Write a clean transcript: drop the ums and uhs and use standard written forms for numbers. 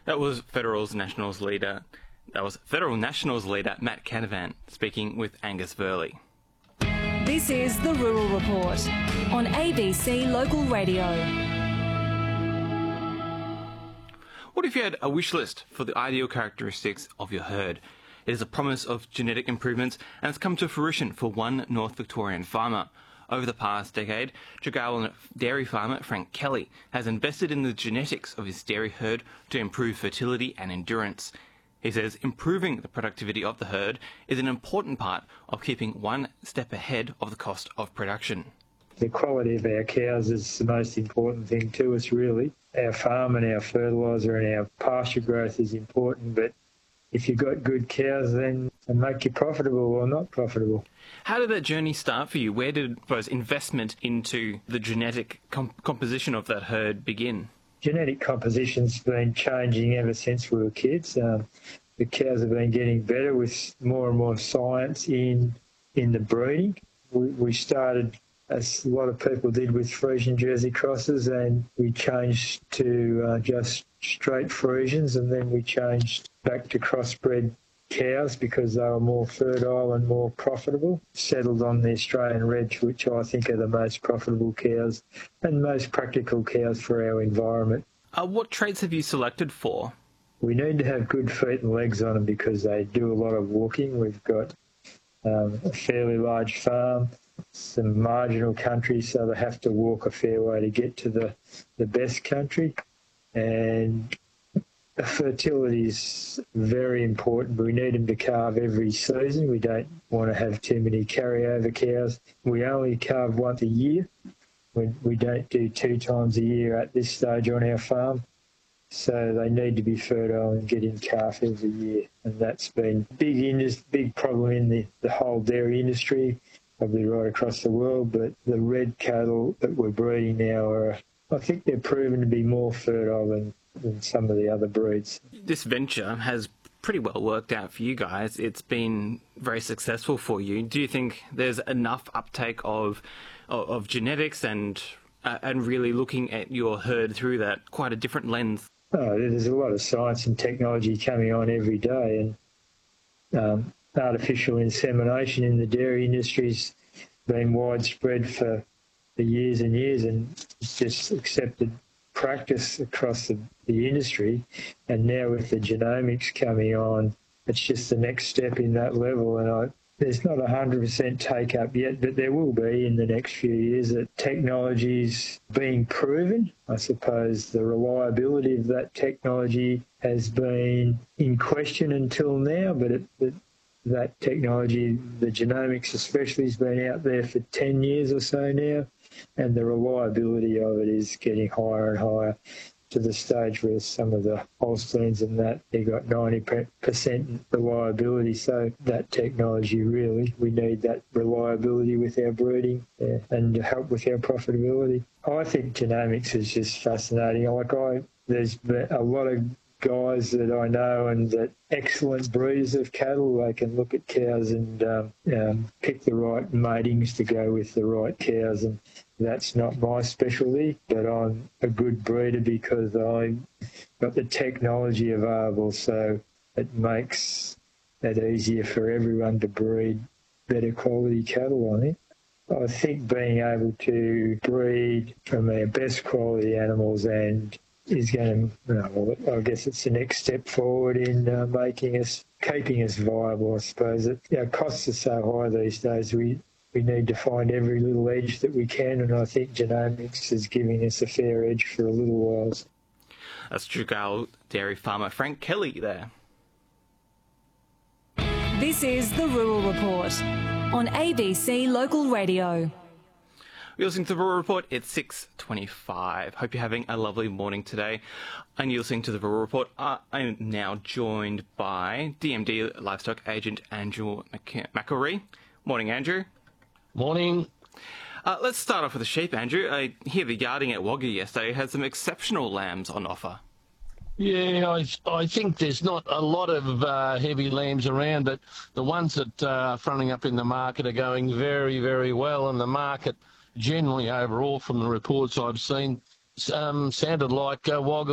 That was Federal Nationals leader Matt Canavan speaking with Angus Verley. This is The Rural Report on ABC Local Radio. What if you had a wish list for the ideal characteristics of your herd? It is a promise of genetic improvements and it's come to fruition for one North Victorian farmer. Over the past decade, Tregarwell dairy farmer Frank Kelly has invested in the genetics of his dairy herd to improve fertility and endurance. He says improving the productivity of the herd is an important part of keeping one step ahead of the cost of production. The quality of our cows is the most important thing to us, really. Our farm and our fertiliser and our pasture growth is important, but if you've got good cows, then they make you profitable or not profitable. How did that journey start for you? Where did investment into the genetic composition of that herd begin? Genetic composition's been changing ever since we were kids. The cows have been getting better with more and more science in the breeding. We started, as a lot of people did, with Friesian Jersey crosses, and we changed to just straight Friesians, and then we changed back to crossbred cows because they were more fertile and more profitable. Settled on the Australian Reds, which I think are the most profitable cows and most practical cows for our environment. What traits have you selected for? We need to have good feet and legs on them because they do a lot of walking. We've got a fairly large farm, some marginal country, so they have to walk a fair way to get to the best country. And fertility is very important. We need them to calve every season. We don't want to have too many carryover cows. We only calve once a year. We don't do 2 times a year at this stage on our farm. So they need to be fertile and get in calf every year. And that's been a big problem in the whole dairy industry, probably right across the world. But the red cattle that we're breeding now I think they're proven to be more fertile than some of the other breeds. This venture has pretty well worked out for you guys. It's been very successful for you. Do you think there's enough uptake of genetics and really looking at your herd through that quite a different lens? Oh, there's a lot of science and technology coming on every day, and artificial insemination in the dairy industry's been widespread for years and years, and it's just accepted practice across the industry. And now with the genomics coming on, it's just the next step in that level. And there's not 100% take up yet, but there will be in the next few years. That technology's being proven. I suppose the reliability of that technology has been in question until now, but that technology, the genomics especially, has been out there for 10 years or so now, and the reliability of it is getting higher and higher, to the stage where some of the Holsteins and that, they got 90% reliability. So that technology, really, we need that reliability with our breeding and to help with our profitability. I think genomics is just fascinating. There's been a lot of guys that I know and that excellent breeders of cattle. They can look at cows and pick the right matings to go with the right cows, and that's not my specialty, but I'm a good breeder because I've got the technology available, so it makes it easier for everyone to breed better quality cattle, I think. I think being able to breed from our best quality animals and is going to, I guess it's the next step forward in keeping us viable, I suppose. Costs are so high these days, we need to find every little edge that we can, and I think genomics is giving us a fair edge for a little while. That's Tregarwell dairy farmer Frank Kelly there. This is The Rural Report on ABC Local Radio. You're listening to The Rural Report. It's 6:25. Hope you're having a lovely morning today. And you're listening to The Rural Report. I'm now joined by DMD Livestock Agent Andrew McElree. Morning, Andrew. Morning. Let's start off with the sheep, Andrew. I hear the yarding at Wagga yesterday had some exceptional lambs on offer. Yeah, I think there's not a lot of heavy lambs around, but the ones that are fronting up in the market are going very, very well, and the market generally overall, from the reports I've seen, sounded like Wagga